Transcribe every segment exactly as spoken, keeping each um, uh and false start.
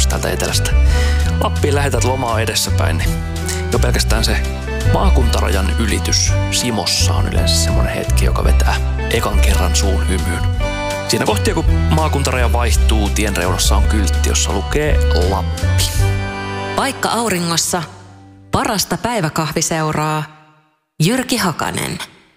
täältä etelästä Lappiin lähetät lomaa edessäpäin, niin jo pelkästään se maakuntarajan ylitys Simossa on yleensä semmoinen hetki, joka vetää ekan kerran suun hymyyn. Siinä kohtia, kun maakuntaraja vaihtuu, tien reunassa on kyltti, jossa lukee Lappi. Paikka auringossa, parasta päiväkahviseuraa, Jyrki Hakanen.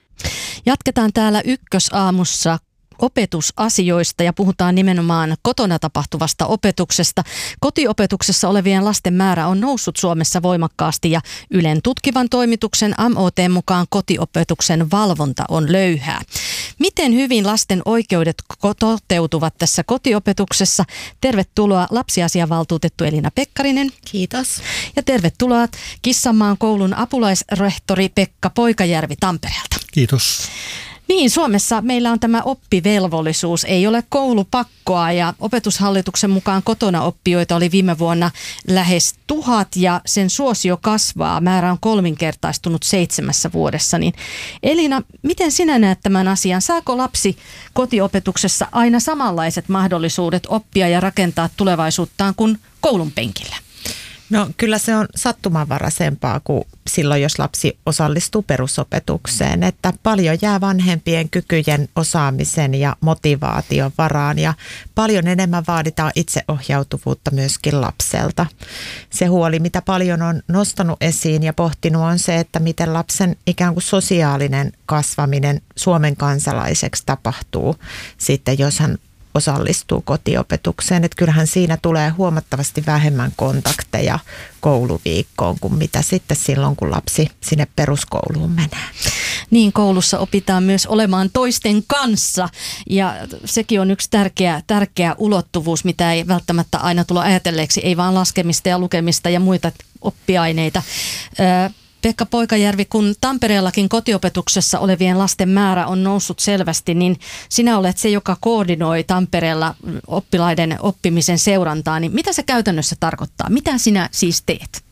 Jatketaan täällä Ykkösaamussa opetusasioista ja puhutaan nimenomaan kotona tapahtuvasta opetuksesta. Kotiopetuksessa olevien lasten määrä on noussut Suomessa voimakkaasti ja Ylen tutkivan toimituksen M O T:n mukaan kotiopetuksen valvonta on löyhää. Miten hyvin lasten oikeudet toteutuvat tässä kotiopetuksessa? Tervetuloa lapsiasiavaltuutettu Elina Pekkarinen. Kiitos. Ja tervetuloa Kissanmaan koulun apulaisrehtori Pekka Poikajärvi Tampereelta. Kiitos. Niin, Suomessa meillä on tämä oppivelvollisuus, ei ole koulupakkoa ja Opetushallituksen mukaan kotona oppijoita oli viime vuonna lähes tuhat ja sen suosio kasvaa. Määrä on kolminkertaistunut seitsemässä vuodessa. Niin Elina, miten sinä näet tämän asian? Saako lapsi kotiopetuksessa aina samanlaiset mahdollisuudet oppia ja rakentaa tulevaisuuttaan kuin koulun penkillä? No kyllä se on sattumanvaraisempaa kuin silloin, jos lapsi osallistuu perusopetukseen, että paljon jää vanhempien kykyjen, osaamisen ja motivaation varaan ja paljon enemmän vaaditaan itseohjautuvuutta myöskin lapselta. Se huoli, mitä paljon on nostanut esiin ja pohtinut, on se, että miten lapsen ikään kuin sosiaalinen kasvaminen Suomen kansalaiseksi tapahtuu sitten, jos hän osallistuu kotiopetukseen. Että kyllähän siinä tulee huomattavasti vähemmän kontakteja kouluviikkoon kuin mitä sitten silloin, kun lapsi sinne peruskouluun menee. Niin, koulussa opitaan myös olemaan toisten kanssa ja sekin on yksi tärkeä, tärkeä ulottuvuus, mitä ei välttämättä aina tule ajatelleeksi, ei vaan laskemista ja lukemista ja muita oppiaineita. Öö, Pekka Poikajärvi, kun Tampereellakin kotiopetuksessa olevien lasten määrä on noussut selvästi, niin sinä olet se, joka koordinoi Tampereella oppilaiden oppimisen seurantaa. Niin mitä se käytännössä tarkoittaa? Mitä sinä siis teet?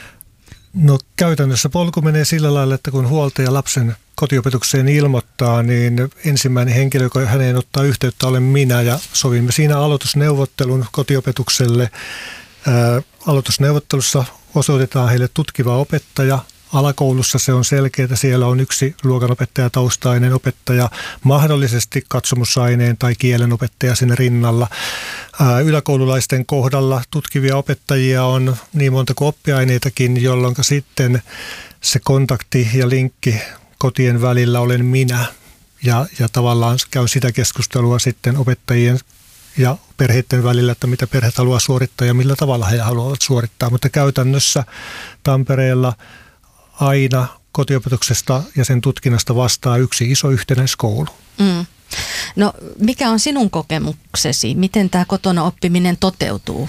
No käytännössä polku menee sillä lailla, että kun huoltaja lapsen kotiopetukseen ilmoittaa, niin ensimmäinen henkilö, joka häneen ottaa yhteyttä, olen minä ja sovimme siinä aloitusneuvottelun kotiopetukselle. Ää, aloitusneuvottelussa osoitetaan heille tutkiva opettaja. Alakoulussa se on selkeää, siellä on yksi luokanopettajataustainen opettaja, mahdollisesti katsomusaineen tai kielenopettaja sinne rinnalla. Ää, yläkoululaisten kohdalla tutkivia opettajia on niin monta kuin oppiaineitakin, jolloin sitten se kontakti ja linkki kotien välillä olen minä ja, ja tavallaan käyn sitä keskustelua sitten opettajien ja perheiden välillä, että mitä perheet haluaa suorittaa ja millä tavalla he haluavat suorittaa. Mutta käytännössä Tampereella aina kotiopetuksesta ja sen tutkinnasta vastaa yksi iso yhtenäiskoulu. Mm. No mikä on sinun kokemuksesi? Miten tämä kotona oppiminen toteutuu?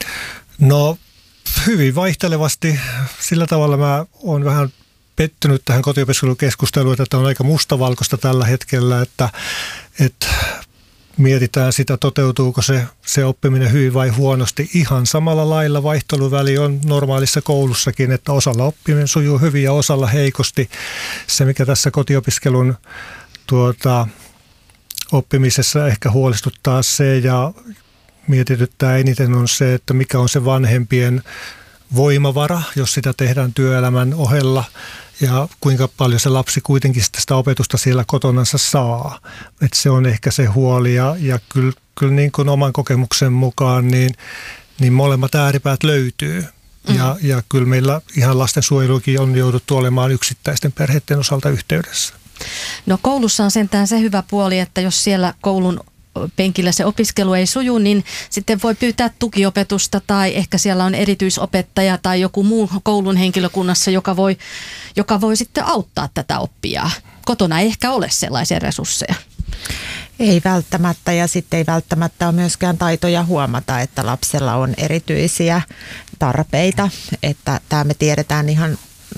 No hyvin vaihtelevasti. Sillä tavalla mä oon vähän pettynyt tähän kotiopiskelukeskusteluun, että on aika mustavalkoista tällä hetkellä, että, että mietitään sitä, toteutuuko se, se oppiminen hyvin vai huonosti. Ihan samalla lailla vaihteluväli on normaalissa koulussakin, että osalla oppiminen sujuu hyvin ja osalla heikosti. Se, mikä tässä kotiopiskelun tuota, oppimisessa ehkä huolestuttaa se ja mietityttää eniten on se, että mikä on se vanhempien voimavara, jos sitä tehdään työelämän ohella. Ja kuinka paljon se lapsi kuitenkin sitä opetusta siellä kotonansa saa. Et se on ehkä se huoli ja, ja kyllä, kyllä niin kuin oman kokemuksen mukaan niin, niin molemmat ääripäät löytyy. Mm. Ja, ja kyllä meillä ihan lastensuojelukin on jouduttu olemaan yksittäisten perheiden osalta yhteydessä. No koulussa on sentään se hyvä puoli, että jos siellä koulun penkillä se opiskelu ei suju, niin sitten voi pyytää tukiopetusta tai ehkä siellä on erityisopettaja tai joku muu koulun henkilökunnassa, joka voi, joka voi sitten auttaa tätä oppijaa. Kotona ei ehkä ole sellaisia resursseja. Ei välttämättä ja sitten ei välttämättä ole myöskään taitoja huomata, että lapsella on erityisiä tarpeita, että tämä me tiedetään ihan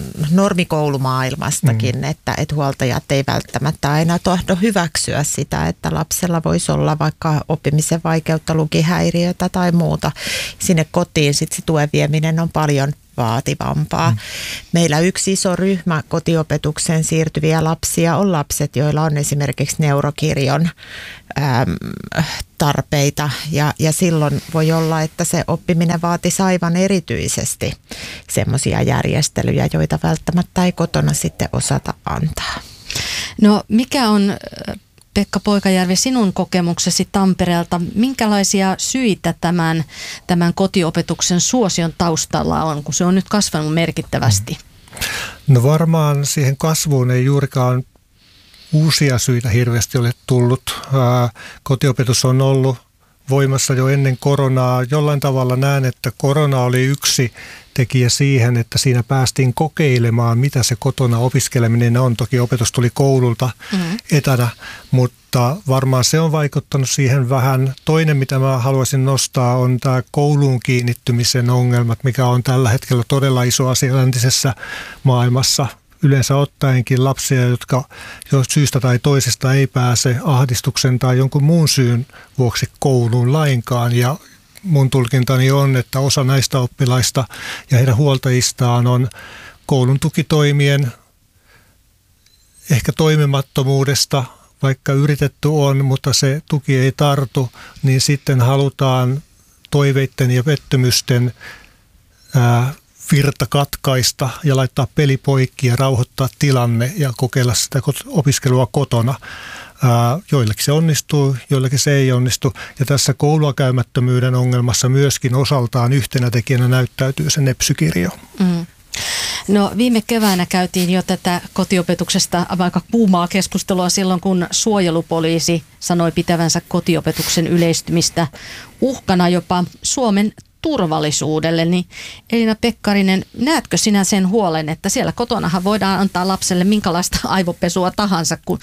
normikoulumaailmastakin, mm. että, että huoltajat ei välttämättä aina tahdo hyväksyä sitä, että lapsella voisi olla vaikka oppimisen vaikeutta, lukihäiriötä tai muuta. Sinne kotiin sitten se tuen vieminen on paljon vaativampaa. Mm. Meillä yksi iso ryhmä kotiopetukseen siirtyviä lapsia on lapset, joilla on esimerkiksi neurokirjon äm, tarpeita ja, ja silloin voi olla, että se oppiminen vaatisi aivan erityisesti semmoisia järjestelyjä, joita välttämättä ei kotona sitten osata antaa. No mikä on, Pekka Poikajärvi, sinun kokemuksesi Tampereelta, minkälaisia syitä tämän, tämän kotiopetuksen suosion taustalla on, kun se on nyt kasvanut merkittävästi? No varmaan siihen kasvuun ei juurikaan uusia syitä hirveästi ole tullut. Ää, kotiopetus on ollut voimassa jo ennen koronaa. Jollain tavalla näen, että korona oli yksi tekijä siihen, että siinä päästiin kokeilemaan, mitä se kotona opiskeleminen on. Toki opetus tuli koululta mm-hmm. etänä, mutta varmaan se on vaikuttanut siihen vähän. Toinen, mitä mä haluaisin nostaa, on tämä kouluun kiinnittymisen ongelmat, mikä on tällä hetkellä todella iso asia läntisessä maailmassa. Yleensä ottaenkin lapsia, jotka jo syystä tai toisesta ei pääse ahdistuksen tai jonkun muun syyn vuoksi kouluun lainkaan. Ja mun tulkintani on, että osa näistä oppilaista ja heidän huoltajistaan on koulun tukitoimien ehkä toimimattomuudesta, vaikka yritetty on, mutta se tuki ei tartu, niin sitten halutaan toiveiden ja pettymysten ää, virta katkaista ja laittaa peli poikki ja rauhoittaa tilanne ja kokeilla sitä opiskelua kotona. Ää, joillekin se onnistuu, joillekin se ei onnistu. Ja tässä koulua käymättömyyden ongelmassa myöskin osaltaan yhtenä tekijänä näyttäytyy se nepsykirjo. Mm. No viime keväänä käytiin jo tätä kotiopetuksesta aika kuumaa keskustelua silloin, kun suojelupoliisi sanoi pitävänsä kotiopetuksen yleistymistä uhkana jopa Suomen turvallisuudelle, niin Elina Pekkarinen, näetkö sinä sen huolen, että siellä kotonahan voidaan antaa lapselle minkälaista aivopesua tahansa kun,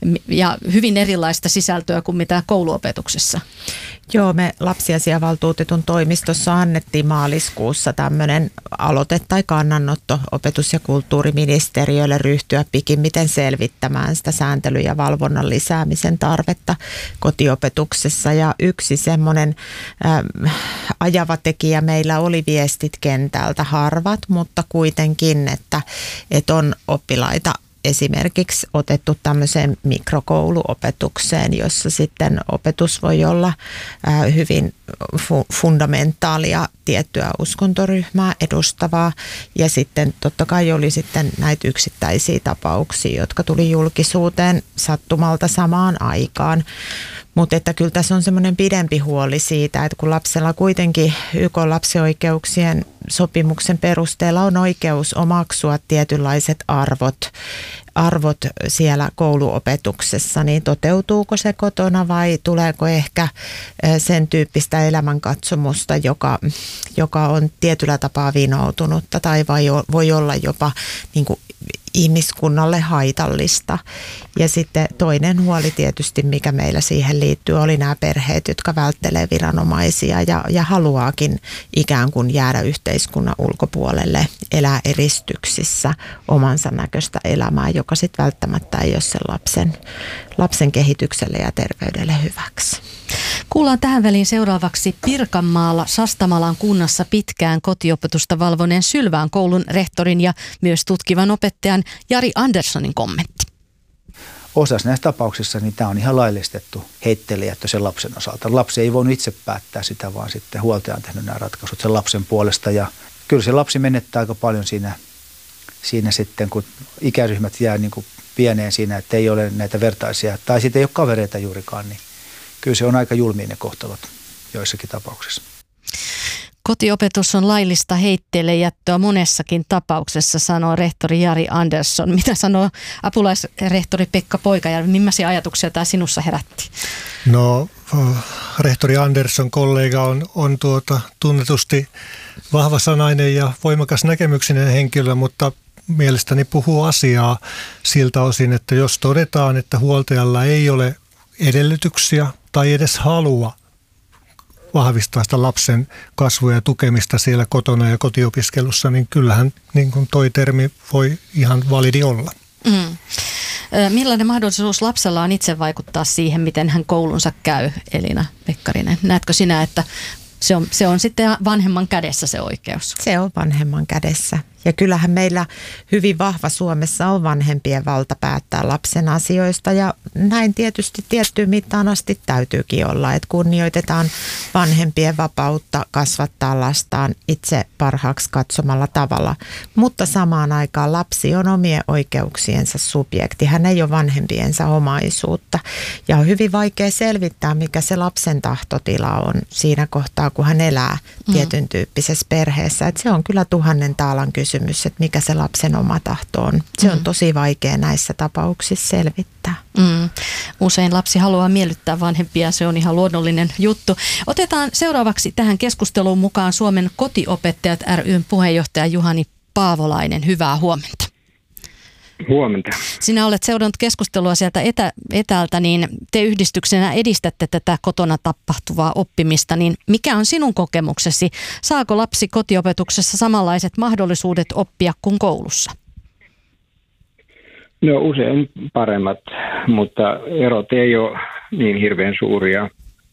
ja hyvin erilaista sisältöä kuin mitä kouluopetuksessa? Joo, me lapsiasiavaltuutetun toimistossa annettiin maaliskuussa tämmöinen aloite tai kannanotto opetus- ja kulttuuriministeriölle ryhtyä pikimmiten selvittämään sitä sääntelyn ja valvonnan lisäämisen tarvetta kotiopetuksessa. Ja yksi semmoinen äh, ajava tekijä meillä oli viestit kentältä, harvat, mutta kuitenkin, että, että on oppilaita esimerkiksi otettu tämmöiseen mikrokouluopetukseen, jossa sitten opetus voi olla hyvin fu- fundamentaalia tiettyä uskontoryhmää edustavaa. Ja sitten totta kai oli sitten näitä yksittäisiä tapauksia, jotka tuli julkisuuteen sattumalta samaan aikaan. Mutta että kyllä tässä on semmoinen pidempi huoli siitä, että kun lapsella kuitenkin Y K:n lapsioikeuksien sopimuksen perusteella on oikeus omaksua tietynlaiset arvot, arvot siellä kouluopetuksessa, niin toteutuuko se kotona vai tuleeko ehkä sen tyyppistä elämänkatsomusta, joka, joka on tietyllä tapaa vinoutunutta tai vai voi olla jopa niin kuin ihmiskunnalle haitallista. Ja sitten toinen huoli tietysti, mikä meillä siihen liittyy, oli nämä perheet, jotka välttelee viranomaisia ja, ja haluaakin ikään kuin jäädä yhteiskunnan ulkopuolelle, elää eristyksissä omansa näköistä elämää, joka sitten välttämättä ei ole sen lapsen, lapsen kehitykselle ja terveydelle hyväksi. Kuullaan tähän väliin seuraavaksi Pirkanmaalla Sastamalan kunnassa pitkään kotiopetusta valvoneen Sylvään koulun rehtorin ja myös tutkivan opettajan Jari Anderssonin kommentti. Osassa näistä tapauksissa niin tämä on ihan laillistettu heittelijättö sen lapsen osalta. Lapsi ei voinut itse päättää sitä, vaan sitten huoltaja on tehnyt nämä ratkaisut sen lapsen puolesta. Ja kyllä se lapsi menettää aika paljon siinä, siinä sitten, kun ikäryhmät jää niin kuin pieneen siinä, että ei ole näitä vertaisia tai sitten ei ole kavereita juurikaan, niin kyllä se on aika julmiin ne kohtalot joissakin tapauksissa. Kotiopetus on laillista heitteillejättöä monessakin tapauksessa, sanoo rehtori Jari Andersson. Mitä sanoo apulaisrehtori Pekka Poikajärvi? Millaisia ajatuksia tämä sinussa herätti? No, rehtori Andersson kollega on, on tuota, tunnetusti vahvasanainen ja voimakas näkemyksinen henkilö, mutta mielestäni puhuu asiaa siltä osin, että jos todetaan, että huoltajalla ei ole edellytyksiä tai edes halua vahvistaa sitä lapsen kasvua ja tukemista siellä kotona ja kotiopiskelussa, niin kyllähän niin kuin toi termi voi ihan validi olla. Mm. Millainen mahdollisuus lapsella on itse vaikuttaa siihen, miten hän koulunsa käy, Elina Pekkarinen? Näetkö sinä, että se on, se on sitten vanhemman kädessä se oikeus? Se on vanhemman kädessä Ja kyllähän meillä hyvin vahva Suomessa on vanhempien valta päättää lapsen asioista ja näin tietysti tiettyyn mittaan asti täytyykin olla, että kunnioitetaan vanhempien vapautta kasvattaa lastaan itse parhaaksi katsomalla tavalla. Mutta samaan aikaan lapsi on omien oikeuksiensa subjekti, hän ei ole vanhempiensa omaisuutta ja on hyvin vaikea selvittää, mikä se lapsen tahtotila on siinä kohtaa, kun hän elää tietyn tyyppisessä perheessä. Että se on kyllä tuhannen taalan kysymys, että mikä se lapsen oma tahto on. Se on tosi vaikea näissä tapauksissa selvittää. Mm. Usein lapsi haluaa miellyttää vanhempia, se on ihan luonnollinen juttu. Otetaan seuraavaksi tähän keskusteluun mukaan Suomen kotiopettajat ry:n puheenjohtaja Juhani Paavolainen. Hyvää huomenta. Huomenta. Sinä olet seurannut keskustelua sieltä etä, etäältä, niin te yhdistyksenä edistätte tätä kotona tapahtuvaa oppimista, niin mikä on sinun kokemuksesi? Saako lapsi kotiopetuksessa samanlaiset mahdollisuudet oppia kuin koulussa? No usein paremmat, mutta erot ei ole niin hirveän suuria,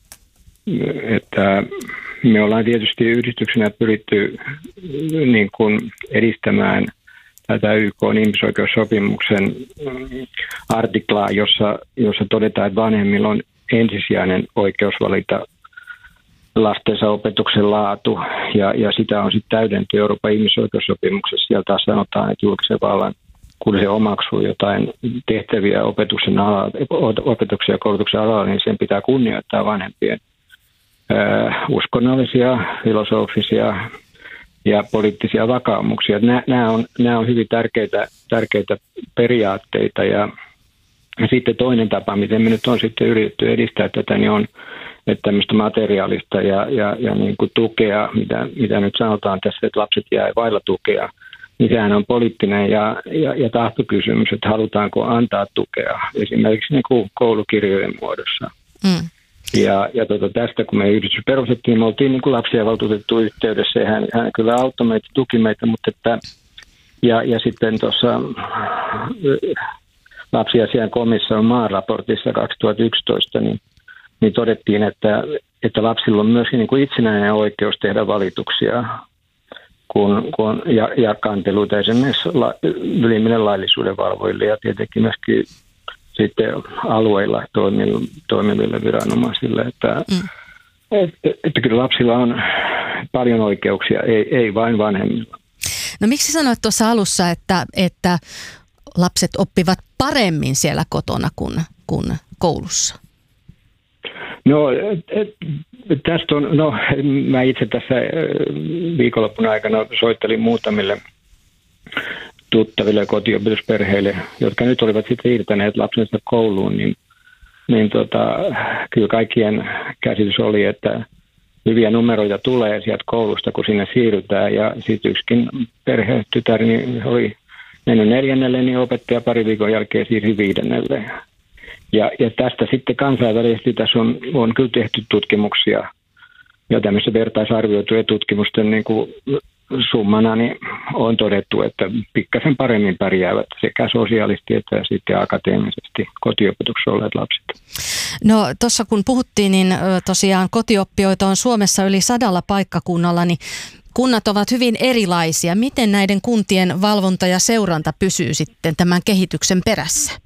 että me ollaan tietysti yhdistyksenä pyritty niin kuin edistämään tätä Y K:n ihmisoikeussopimuksen artiklaa, jossa, jossa todetaan, että vanhemmilla on ensisijainen oikeus valita lastensa opetuksen laatu, ja, ja sitä on sitten täydennetty Euroopan ihmisoikeussopimuksessa. Siellä taas sanotaan, että julkisen vallan, kun se omaksuu jotain tehtäviä opetuksen, ala, opetuksen ja koulutuksen alalla, niin sen pitää kunnioittaa vanhempien ö, uskonnollisia, filosofisia ja poliittisia vakaumuksia. Nämä, nämä, on, nämä on hyvin tärkeitä, tärkeitä periaatteita. Ja sitten toinen tapa, miten me nyt on sitten yritetty edistää tätä, niin on, että tämmöistä materiaalista ja, ja, ja niin kuin tukea, mitä, mitä nyt sanotaan tässä, että lapset jää vailla tukea, niin sehän on poliittinen ja, ja, ja tahtokysymys, että halutaanko antaa tukea esimerkiksi niin kuin koulukirjojen muodossa. Mm. Ja, ja tuota, tästä, kun me yhdistys perustettiin, me oltiin niin kuin lapsia valtuutettu yhteydessä, ja hän, hän kyllä auttoi meitä, tuki meitä, mutta että, ja, ja sitten tuossa lapsiasian komission maaraportissa kaksituhattayksitoista, niin, niin todettiin, että, että lapsilla on myöskin niin kuin itsenäinen oikeus tehdä valituksia kun, kun, ja, ja kanteluita esimerkiksi la, ylimmille laillisuuden valvojille ja tietenkin myöskin sitten alueilla toimiville viranomaisille, että, mm. että, että kyllä lapsilla on paljon oikeuksia, ei, ei vain vanhemmilla. No miksi sanoit tuossa alussa, että, että lapset oppivat paremmin siellä kotona kuin, kuin koulussa? No et, et, tästä on, no mä itse tässä viikonloppun aikana soittelin muutamille tuttaville kotiopetusperheille, jotka nyt olivat sitten siirtäneet lapsensa kouluun, niin, niin tota, kyllä kaikkien käsitys oli, että hyviä numeroita tulee sieltä koulusta, kun sinne siirrytään. Ja sitten yksikin perhetytär niin oli mennyt neljännelle, niin opettaja pari viikon jälkeen siirsi viidennelle. Ja, ja tästä sitten kansainvälisesti tässä on, on kyllä tehty tutkimuksia ja tämmöisiä vertaisarvioituja tutkimusten niin kuin summana niin on todettu, että pikkasen paremmin pärjäävät sekä sosiaalisesti että sitten akateemisesti kotiopetuksessa olleet lapset. No tuossa kun puhuttiin, niin tosiaan kotioppijoita on Suomessa yli sadalla paikkakunnalla, niin kunnat ovat hyvin erilaisia. Miten näiden kuntien valvonta ja seuranta pysyy sitten tämän kehityksen perässä?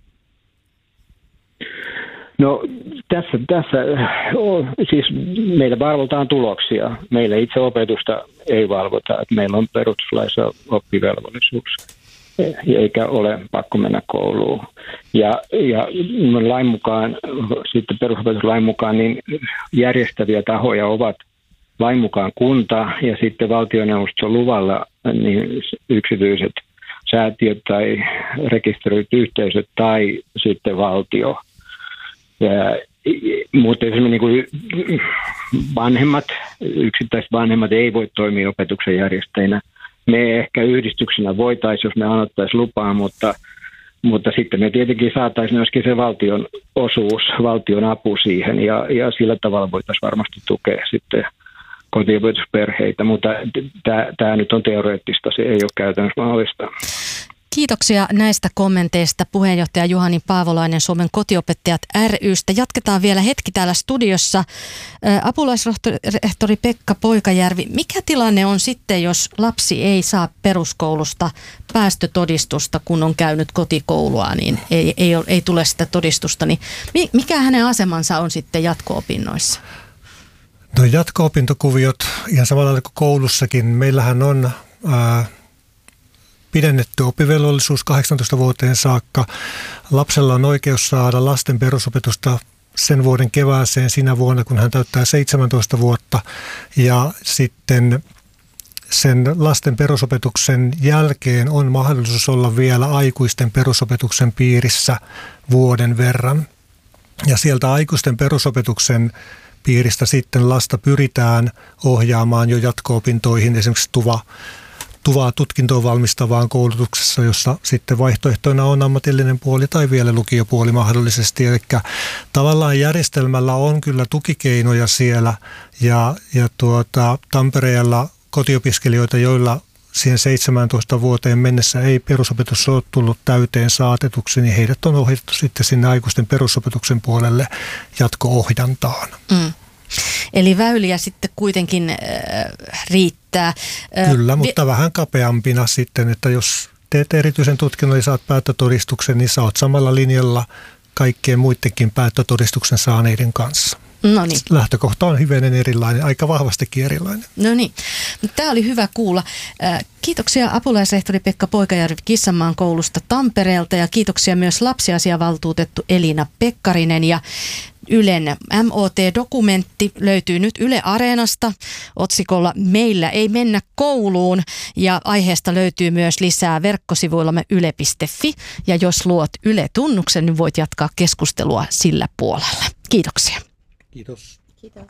No tässä, tässä siis meillä valvotaan tuloksia. Meillä itse opetusta ei valvota. Että meillä on perustuslaissa oppivelvollisuus, eikä ole pakko mennä kouluun. Ja, ja lain mukaan, sitten perusopetuslain mukaan, niin järjestäviä tahoja ovat lain mukaan kunta ja sitten valtioneuvoston luvalla niin yksityiset säätiöt tai rekisteröidyt yhteisöt tai sitten valtio. Ja, mutta esimerkiksi niin vanhemmat, yksittäiset vanhemmat ei voi toimia opetuksen järjestäjinä. Me ehkä yhdistyksenä voitaisiin, jos me annettaisiin lupaa, mutta, mutta sitten me tietenkin saataisiin myöskin se valtion osuus, valtion apu siihen ja, ja sillä tavalla voitaisiin varmasti tukea sitten kotiopetusperheitä, mutta tämä nyt on teoreettista, se ei ole käytännössä mahdollista. Kiitoksia näistä kommenteista puheenjohtaja Juhani Paavolainen Suomen kotiopettajat ry:stä. Jatketaan vielä hetki täällä studiossa. Apulaisrehtori Pekka Poikajärvi, mikä tilanne on sitten, jos lapsi ei saa peruskoulusta päästötodistusta, kun on käynyt kotikoulua, niin ei, ei, ei tule sitä todistusta, niin mikä hänen asemansa on sitten jatko-opinnoissa? No jatko-opintokuviot ihan samalla tavalla kuin koulussakin. Meillähän on ää, pidennetty oppivelvollisuus kahdeksantoista vuoteen saakka. Lapsella on oikeus saada lasten perusopetusta sen vuoden kevääseen sinä vuonna, kun hän täyttää seitsemäntoista vuotta. Ja sitten sen lasten perusopetuksen jälkeen on mahdollisuus olla vielä aikuisten perusopetuksen piirissä vuoden verran. Ja sieltä aikuisten perusopetuksen piiristä sitten lasta pyritään ohjaamaan jo jatko-opintoihin, esimerkiksi tuva, tuvaa tutkintoon valmistavaan koulutuksessa, jossa sitten vaihtoehtoina on ammatillinen puoli tai vielä lukiopuoli mahdollisesti. Eli tavallaan järjestelmällä on kyllä tukikeinoja siellä ja, ja tuota, Tampereella kotiopiskelijoita, joilla siihen seitsemäntoista vuoteen mennessä ei perusopetus ole tullut täyteen saatetuksi, niin heidät on ohjattu sitten sinne aikuisten perusopetuksen puolelle jatko-ohjantaan. Mm. Eli väyliä sitten kuitenkin äh, riittää. Äh, Kyllä, mutta vi- vähän kapeampina sitten, että jos teet erityisen tutkinnon ja saat päättötodistuksen, niin sä oot samalla linjalla kaikkien muidenkin päättötodistuksen saaneiden kanssa. No niin. Lähtökohta on hivenen erilainen, aika vahvastikin erilainen. No niin, tämä oli hyvä kuulla. Kiitoksia apulaisrehtori Pekka Poikajärvi Kissanmaan koulusta Tampereelta ja kiitoksia myös lapsiasiavaltuutettu Elina Pekkarinen ja Ylen M O T-dokumentti löytyy nyt Yle Areenasta otsikolla Meillä ei mennä kouluun ja aiheesta löytyy myös lisää verkkosivuillamme yle piste fi ja jos luot Yle-tunnuksen, niin voit jatkaa keskustelua sillä puolella. Kiitoksia. Kiitos. Kiitos.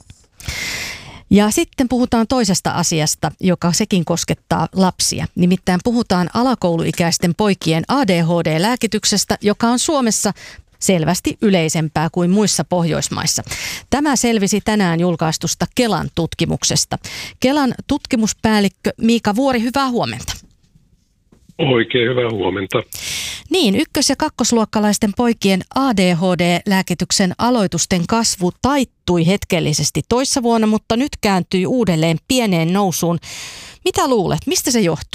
Ja sitten puhutaan toisesta asiasta, joka sekin koskettaa lapsia. Nimittäin puhutaan alakouluikäisten poikien A D H D-lääkityksestä, joka on Suomessa selvästi yleisempää kuin muissa Pohjoismaissa. Tämä selvisi tänään julkaistusta Kelan tutkimuksesta. Kelan tutkimuspäällikkö Miika Vuori, hyvää huomenta. Oikein hyvää huomenta. Niin, ykkös- ja kakkosluokkalaisten poikien A D H D-lääkityksen aloitusten kasvu taittui hetkellisesti toissa vuonna, mutta nyt kääntyi uudelleen pieneen nousuun. Mitä luulet, mistä se johtuu?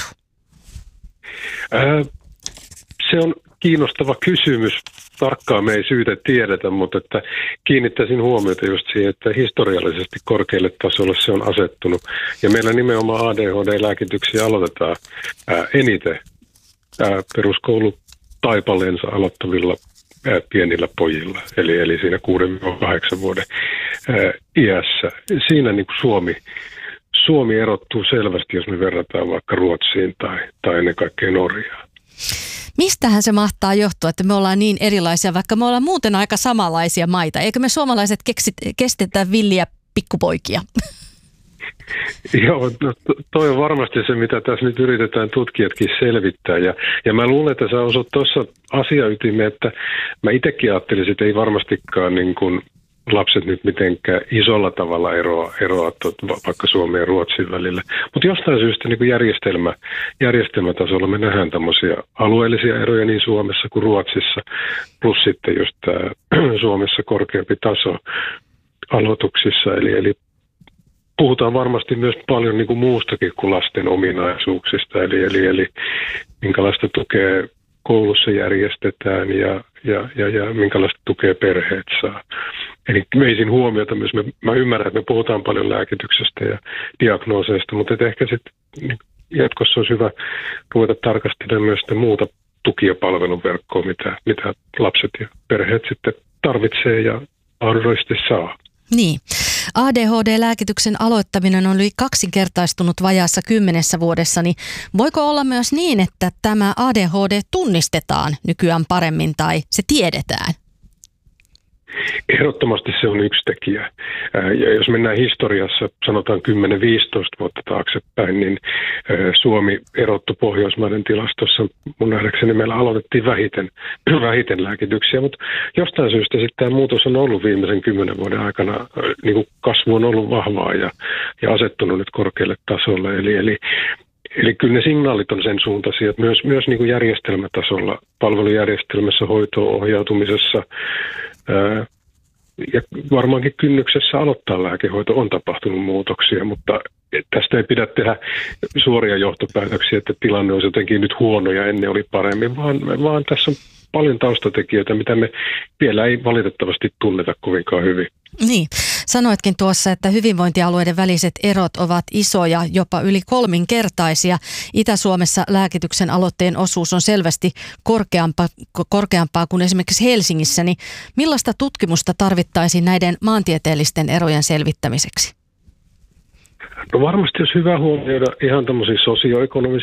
Ää, se on kiinnostava kysymys. Tarkkaan me ei syytä tiedetä, mutta että kiinnittäisin huomiota just siihen, että historiallisesti korkealle tasolle se on asettunut. Ja meillä nimenomaan A D H D-lääkityksiä aloitetaan ää, eniten ää, peruskoulutaipaleensa aloittavilla ää, pienillä pojilla, eli, eli siinä kuuden kahdeksan vuoden ää, iässä. Siinä niin kuin Suomi, Suomi erottuu selvästi, jos me verrataan vaikka Ruotsiin tai, tai ennen kaikkea Norjaan. Mistähän se mahtaa johtua, että me ollaan niin erilaisia, vaikka me ollaan muuten aika samanlaisia maita? Eikö me suomalaiset keksit, kestetä villiä pikkupoikia? Joo, no toi on varmasti se, mitä tässä nyt yritetään tutkijatkin selvittää. Ja, ja mä luulen, että sä osut tuossa asiaytimeen, että mä itsekin ajattelisin, että ei varmastikaan niin kuin lapset nyt mitenkään isolla tavalla eroa, eroa vaikka Suomen ja Ruotsin välillä. Mutta jostain syystä niin kuin järjestelmä, järjestelmätasolla me nähdään tämmöisiä alueellisia eroja niin Suomessa kuin Ruotsissa, plus sitten just tämä Suomessa korkeampi taso aloituksissa. Eli, eli puhutaan varmasti myös paljon niin kuin muustakin kuin lasten ominaisuuksista, eli, eli, eli minkälaista tukea koulussa järjestetään ja, ja, ja, ja minkälaista tukea perheet saa. Eli meisin huomiota myös, me, mä ymmärrän, että me puhutaan paljon lääkityksestä ja diagnooseista, mutta ehkä sitten niin jatkossa olisi hyvä ruveta tarkastelemaan myös sitä muuta tuki- ja palveluverkkoa, mitä, mitä lapset ja perheet sitten tarvitsee ja mahdollisesti saa. Niin. A D H D-lääkityksen aloittaminen on yli kaksinkertaistunut vajaassa kymmenessä vuodessa, niin voiko olla myös niin, että tämä A D H D tunnistetaan nykyään paremmin tai se tiedetään? Ehdottomasti se on yksi tekijä. Ja jos mennään historiassa, sanotaan kymmenen viisitoista vuotta taaksepäin, niin Suomi erottui Pohjoismaiden tilastossa. Mun nähdäkseni meillä aloitettiin vähiten, vähiten lääkityksiä, mutta jostain syystä sitten tämä muutos on ollut viimeisen kymmenen vuoden aikana, niin kuin kasvu on ollut vahvaa ja, ja asettunut nyt korkealle tasolle. Eli, eli Eli kyllä ne signaalit on sen suuntaisia, että myös, myös niin kuin järjestelmätasolla, palvelujärjestelmässä, hoito-ohjautumisessa ää, ja varmaankin kynnyksessä aloittaa lääkehoito on tapahtunut muutoksia, mutta tästä ei pidä tehdä suoria johtopäätöksiä, että tilanne on jotenkin nyt huono ja ennen oli paremmin, vaan, vaan tässä on paljon taustatekijöitä, mitä me vielä ei valitettavasti tunneta kovinkaan hyvin. Niin, sanoitkin tuossa, että hyvinvointialueiden väliset erot ovat isoja, jopa yli kolminkertaisia. Itä-Suomessa lääkityksen aloitteen osuus on selvästi korkeampaa, korkeampaa kuin esimerkiksi Helsingissä. Niin millaista tutkimusta tarvittaisiin näiden maantieteellisten erojen selvittämiseksi? No varmasti olisi hyvä huomioida ihan tämmöisiä sosioekonomisia